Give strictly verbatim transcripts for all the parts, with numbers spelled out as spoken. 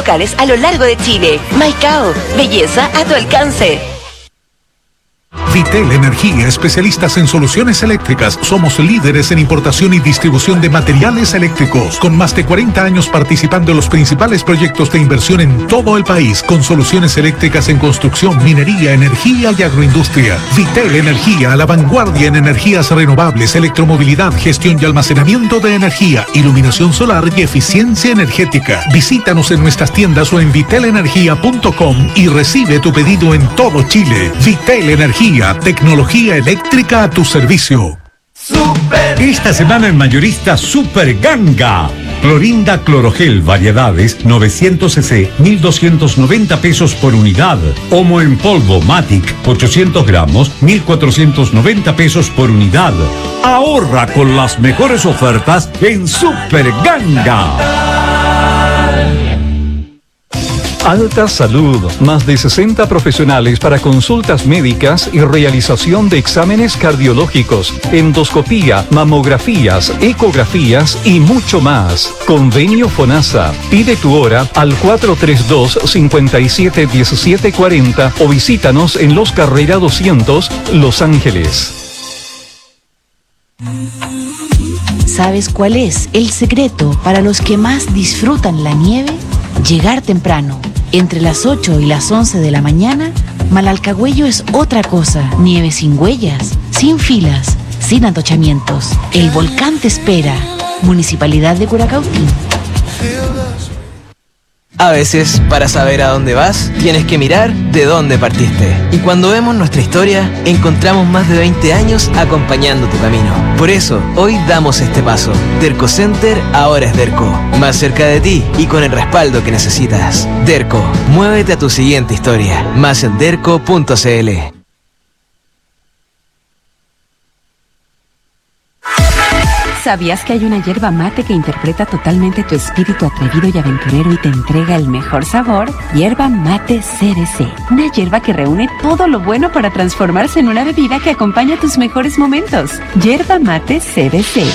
locales a lo largo de Chile. Maicao, belleza a tu alcance. Vitel Energía, especialistas en soluciones eléctricas. Somos líderes en importación y distribución de materiales eléctricos, con más de cuarenta años participando en los principales proyectos de inversión en todo el país, con soluciones eléctricas en construcción, minería, energía y agroindustria. Vitel Energía, a la vanguardia en energías renovables, electromovilidad, gestión y almacenamiento de energía, iluminación solar y eficiencia energética. Visítanos en nuestras tiendas o en vitel energía punto com y recibe tu pedido en todo Chile. Vitel Energía, tecnología eléctrica a tu servicio. Super. Esta semana en Mayorista Super Ganga. Clorinda Clorogel variedades novecientos centilitros, mil doscientos noventa pesos por unidad. Homo en polvo Matic ochocientos gramos, mil cuatrocientos noventa pesos por unidad. Ahorra con las mejores ofertas en Super Ganga. Alta Salud, más de sesenta profesionales para consultas médicas y realización de exámenes cardiológicos, endoscopía, mamografías, ecografías y mucho más. Convenio FONASA. Pide tu hora al cuatro tres dos, cinco siete uno siete cuatro cero o visítanos en Los Carrera doscientos, Los Ángeles. ¿Sabes cuál es el secreto para los que más disfrutan la nieve? Llegar temprano. Entre las ocho y las once de la mañana, Malalcahuello es otra cosa. Nieve sin huellas, sin filas, sin atochamientos. El volcán te espera. Municipalidad de Curacautín. A veces, para saber a dónde vas, tienes que mirar de dónde partiste. Y cuando vemos nuestra historia, encontramos más de veinte años acompañando tu camino. Por eso, hoy damos este paso. Derco Center ahora es Derco. Más cerca de ti y con el respaldo que necesitas. Derco, muévete a tu siguiente historia. Más en derco punto c l. ¿Sabías que hay una yerba mate que interpreta totalmente tu espíritu atrevido y aventurero y te entrega el mejor sabor? Yerba Mate C D C. Una yerba que reúne todo lo bueno para transformarse en una bebida que acompaña tus mejores momentos. Yerba Mate C D C.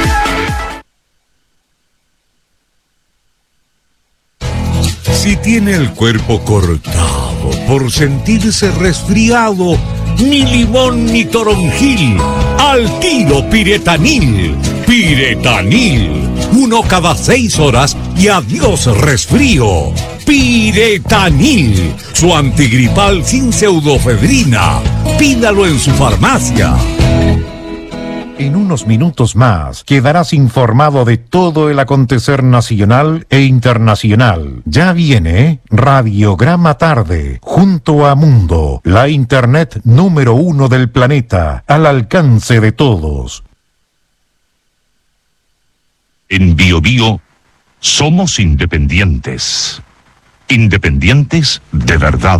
Si tiene el cuerpo cortado por sentirse resfriado, ni limón ni toronjil, al tiro Piretanil. Piretanil, uno cada seis horas y adiós resfrío. Piretanil, su antigripal sin pseudofedrina. Pídalo en su farmacia. En unos minutos más quedarás informado de todo el acontecer nacional e internacional. Ya viene Radiograma Tarde, junto a Mundo, la internet número uno del planeta, al alcance de todos. En Bio Bio somos independientes. Independientes de verdad.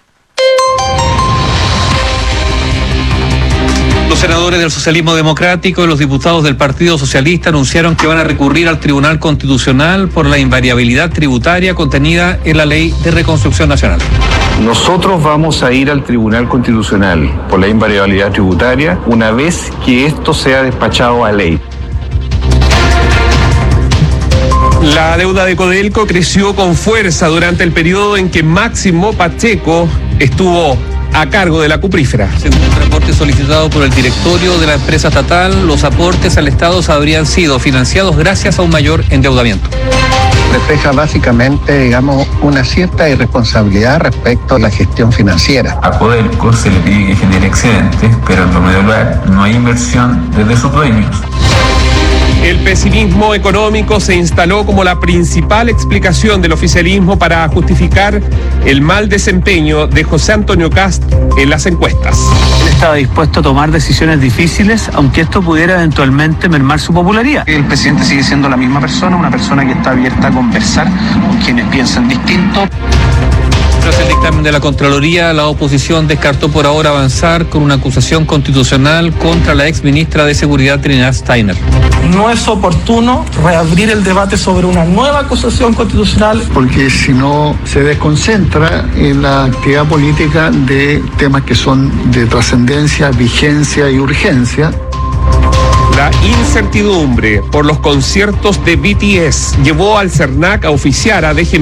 Los senadores del socialismo democrático y los diputados del Partido Socialista anunciaron que van a recurrir al Tribunal Constitucional por la invariabilidad tributaria contenida en la Ley de Reconstrucción Nacional. Nosotros vamos a ir al Tribunal Constitucional por la invariabilidad tributaria una vez que esto sea despachado a ley. La deuda de Codelco creció con fuerza durante el periodo en que Máximo Pacheco estuvo a cargo de la cuprífera. Según un reporte solicitado por el directorio de la empresa estatal, los aportes al Estado habrían sido financiados gracias a un mayor endeudamiento. Refleja básicamente, digamos, una cierta irresponsabilidad respecto a la gestión financiera. A Codelco se le pide que genere excedentes, pero en lo medular no hay inversión desde sus dueños. El pesimismo económico se instaló como la principal explicación del oficialismo para justificar el mal desempeño de José Antonio Kast en las encuestas. Él estaba dispuesto a tomar decisiones difíciles, aunque esto pudiera eventualmente mermar su popularidad. El presidente sigue siendo la misma persona, una persona que está abierta a conversar con quienes piensan distinto. Tras el dictamen de la Contraloría, la oposición descartó por ahora avanzar con una acusación constitucional contra la exministra de Seguridad Trinidad Steiner. No es oportuno reabrir el debate sobre una nueva acusación constitucional. Porque si no se desconcentra en la actividad política de temas que son de trascendencia, vigencia y urgencia. La incertidumbre por los conciertos de B T S llevó al CERNAC a oficiar a D G